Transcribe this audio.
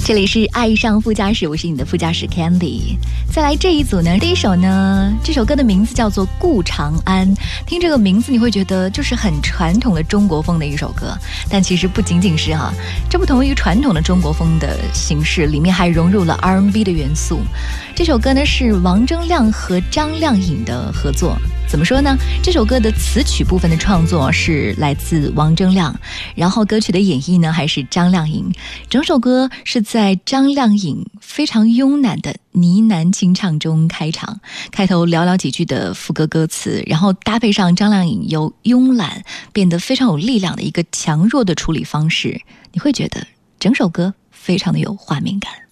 这里是爱上副驾驶，我是你的副驾驶 Candy。 再来这一组呢，第一首呢，这首歌的名字叫做《顾长安》。听这个名字你会觉得就是很传统的中国风的一首歌，但其实不仅仅是哈，这不同于传统的中国风的形式，里面还融入了 R&B 的元素。这首歌呢是王铮亮和张靓颖的合作。怎么说呢？这首歌的词曲部分的创作是来自王铮亮，然后歌曲的演绎呢还是张靓颖。整首歌是在张靓颖非常慵懒的呢喃清唱中开场，开头寥寥几句的副歌歌词，然后搭配上张靓颖由慵懒变得非常有力量的一个强弱的处理方式，你会觉得整首歌非常的有画面感。